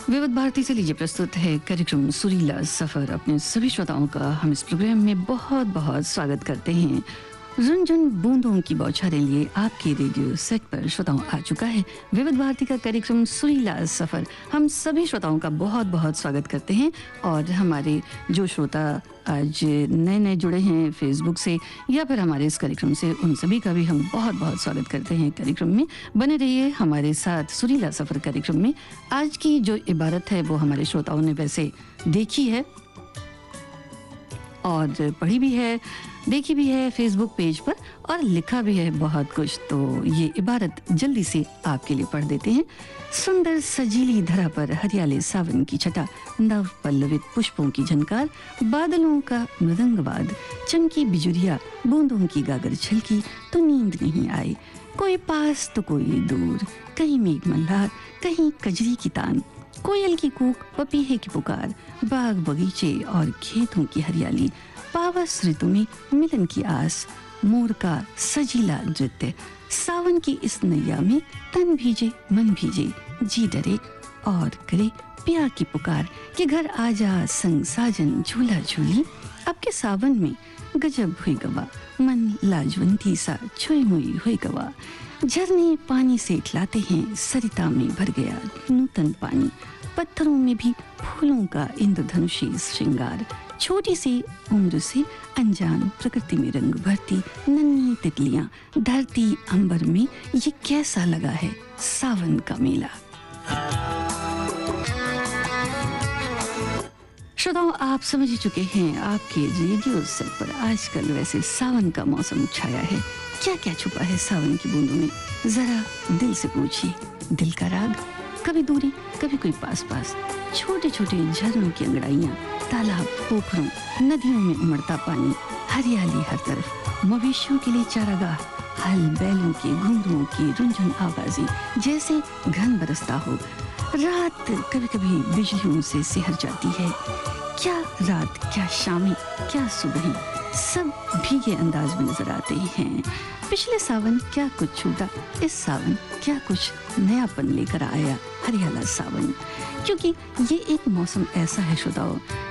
विविध भारती से लीजिए प्रस्तुत है कार्यक्रम सुरीला सफर। अपने सभी श्रोताओं का हम इस प्रोग्राम में बहुत बहुत स्वागत करते हैं। रुनझुन बूंदों की बौछारें लिए आपके रेडियो सेट पर श्रोताओं आ चुका है विविध भारती का कार्यक्रम सुरीला सफर। हम सभी श्रोताओं का बहुत बहुत स्वागत करते हैं और हमारे जो श्रोता आज नए नए जुड़े हैं फेसबुक से या फिर हमारे इस कार्यक्रम से, उन सभी का भी हम बहुत बहुत स्वागत करते हैं कार्यक्रम में। बने रहिए हमारे साथ सुरीला सफर कार्यक्रम में। आज की जो इबारत है वो हमारे श्रोताओं ने वैसे देखी है और पढ़ी भी है, देखी भी है फेसबुक पेज पर और लिखा भी है बहुत कुछ। तो ये इबारत जल्दी से आपके लिए पढ़ देते हैं। सुंदर सजीली धरा पर हरियाले सावन की छटा, नव पल्लवित पुष्पों की झनकार, बादलों का मृदंगवाद, चमकी बिजुरिया, बूंदों की गागर छलकी तो नींद नहीं आई। कोई पास तो कोई दूर, कहीं मेघ मल्हार, कहीं कजरी की तान, कोयल की कूक, पपीहे की पुकार, बाग बगीचे और खेतों की हरियाली, पावस ऋतु में मिलन की आस, मोर का सजीला नृत्य, सावन की इस नैया में तन भीजे मन भीजे, जी डरे और करे प्यार की पुकार कि घर आजा संग साजन झूला झूली। अब के सावन में गजब हुई गवा, मन लाजवंती सा छुई मुई हुई गवा। झरने पानी से खिलाते हैं, सरिता में भर गया नूतन पानी, पत्थरों में भी फूलों का इंद्रधनुषी श्रृंगार। छोटी सी उम्र से अनजान प्रकृति में रंग भरती नन्ही तितलियां, धरती अंबर में ये कैसा लगा है सावन का मेला। श्रोताओं, आप समझ ही चुके हैं आपके रेडियो सेट पर आजकल वैसे सावन का मौसम छाया है। क्या क्या छुपा है सावन की बूंदों में, जरा दिल से पूछिए। दिल का राग, कभी दूरी कभी कोई पास पास, छोटे छोटे झरनों की अंगड़ाइयाँ, तालाब पोखरों नदियों में उमड़ता पानी, हरियाली हर तरफ, मवेशियों के लिए चारागाह, हल बैलों के घुंघरुओं की रुंझुन आवाजें जैसे घन बरसता हो। रात कभी कभी बिजलियों से सिहर जाती है। क्या रात, क्या शामें, क्या सुबहें, सब भीगे अंदाज में नजर आते हैं। पिछले सावन क्या कुछ छूटा, इस सावन क्या कुछ नयापन लेकर आया हरियाला सावन। क्योंकि ये एक मौसम ऐसा है श्रोताओ